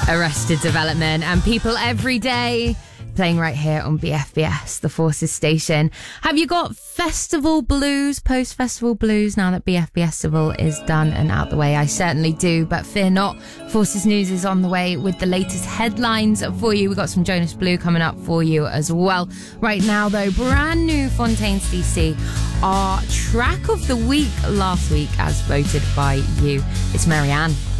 Arrested Development and People Every Day, playing right here on BFBS, the Forces station. Have you got festival blues, post-festival blues, now that BF Festival is done and out the way? I certainly do, but fear not. Forces News is on the way with the latest headlines for you. We've got some Jonas Blue coming up for you as well. Right now, though, brand new Fontaines DC, our track of the week last week as voted by you. It's Marianne.